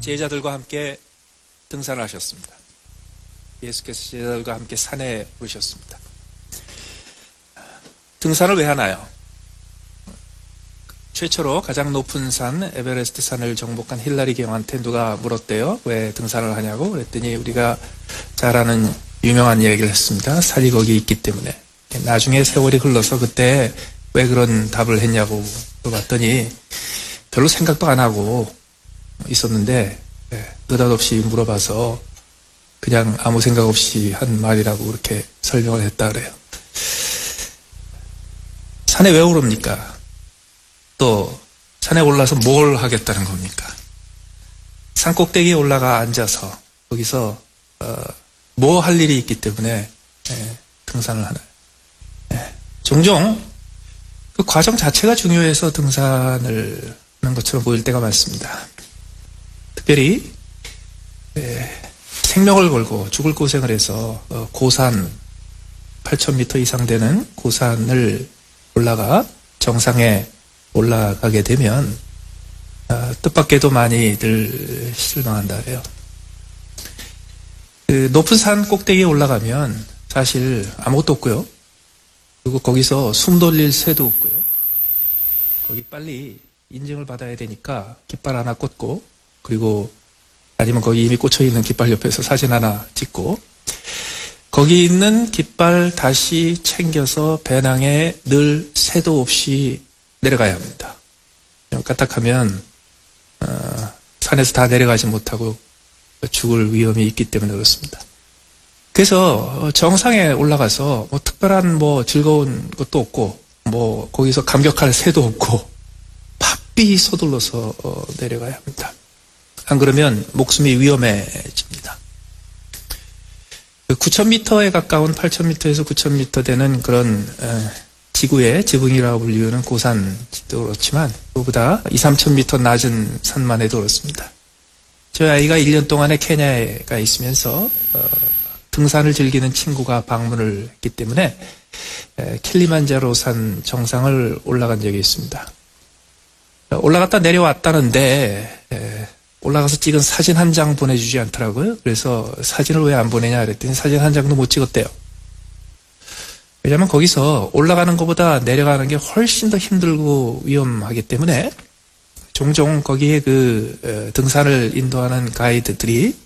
제자들과 함께 등산을 하셨습니다. 예수께서 제자들과 함께 산에 오르셨습니다. 등산을 왜 하나요? 최초로 가장 높은 산 에베레스트 산을 정복한 힐라리 경한테 누가 물었대요. 왜 등산을 하냐고. 그랬더니 우리가 잘 아는 유명한 이야기를 했습니다. 산이 거기 있기 때문에. 나중에 세월이 흘러서 그때 왜 그런 답을 했냐고 물어봤더니 별로 생각도 안 하고 있었는데 느닷없이 물어봐서 그냥 아무 생각 없이 한 말이라고 그렇게 설명을 했다 그래요. 산에 왜 오릅니까? 또 산에 올라서 뭘 하겠다는 겁니까? 산 꼭대기에 올라가 앉아서 거기서 뭐 할 일이 있기 때문에 등산을 하나요? 종종 그 과정 자체가 중요해서 등산을 하는 것처럼 보일 때가 많습니다. 특별히 생명을 걸고 죽을 고생을 해서 고산 8,000m 이상 되는 고산을 올라가 정상에 올라가게 되면 뜻밖에도 많이들 실망한다 그래요. 그 높은 산 꼭대기에 올라가면 사실 아무것도 없고요. 그리고 거기서 숨 돌릴 새도 없고요. 거기 빨리 인증을 받아야 되니까 깃발 하나 꽂고 그리고 아니면 거기 이미 꽂혀있는 깃발 옆에서 사진 하나 찍고 거기 있는 깃발 다시 챙겨서 배낭에 늘 새도 없이 내려가야 합니다. 까딱하면 산에서 다 내려가지 못하고 죽을 위험이 있기 때문에 그렇습니다. 그래서 정상에 올라가서 뭐 특별한 뭐 즐거운 것도 없고 뭐 거기서 감격할 새도 없고 바삐 서둘러서 내려가야 합니다. 안 그러면 목숨이 위험해집니다. 9,000m에 가까운 8,000m에서 9,000m 되는 그런 지구의 지붕이라고 불리우는 고산도 그렇지만 그보다 2,000~3,000m 낮은 산만 해도 그렇습니다. 저희 아이가 1년 동안에 케냐에 가 있으면서 등산을 즐기는 친구가 방문을 했기 때문에 킬리만자로 산 정상을 올라간 적이 있습니다. 올라갔다 내려왔다는데 올라가서 찍은 사진 한 장 보내주지 않더라고요. 그래서 사진을 왜 안 보내냐 그랬더니 사진 한 장도 못 찍었대요. 왜냐하면 거기서 올라가는 것보다 내려가는 게 훨씬 더 힘들고 위험하기 때문에 종종 거기에 그 등산을 인도하는 가이드들이